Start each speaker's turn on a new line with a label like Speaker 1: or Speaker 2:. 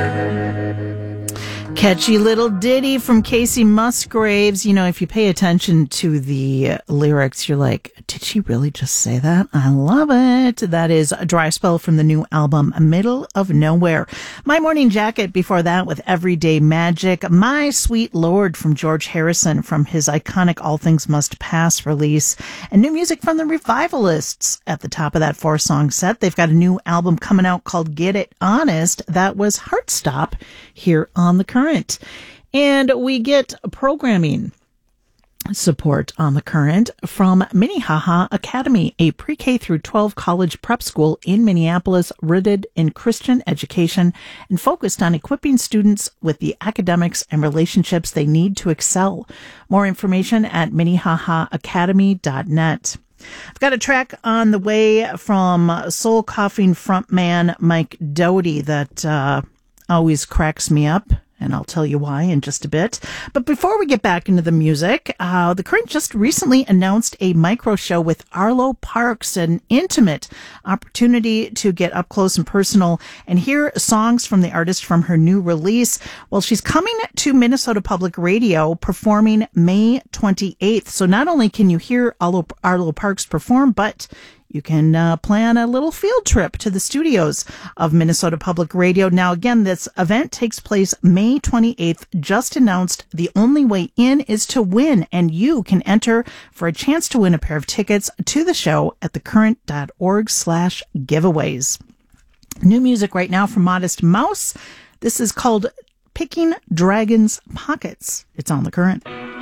Speaker 1: Catchy little ditty from Casey Musgraves. You know, if you pay attention to the lyrics, you're like, did she really just say that? I love it. That is a Dry Spell from the new album, Middle of Nowhere. My Morning Jacket before that with Everyday Magic. My Sweet Lord from George Harrison from his iconic All Things Must Pass release. And new music from the Revivalists at the top of that 4-song set. They've got a new album coming out called Get It Honest. That was Heartstop here on The Current. And we get programming support on The Current from Minnehaha Academy, a pre-K through 12 college prep school in Minneapolis rooted in Christian education and focused on equipping students with the academics and relationships they need to excel. More information at minnehahaacademy.net. I've got a track on the way from soul coughing frontman Mike Doughty that always cracks me up. And I'll tell you why in just a bit. But before we get back into the music, The Current just recently announced a micro show with Arlo Parks, an intimate opportunity to get up close and personal and hear songs from the artist from her new release. Well, she's coming to Minnesota Public Radio performing May 28th. So not only can you hear Arlo Parks perform, but you can plan a little field trip to the studios of Minnesota Public Radio. Now, again, this event takes place May 28th, just announced. The only way in is to win, and you can enter for a chance to win a pair of tickets to the show at thecurrent.org/giveaways. New music right now from Modest Mouse. This is called Picking Dragons' Pockets. It's on The Current.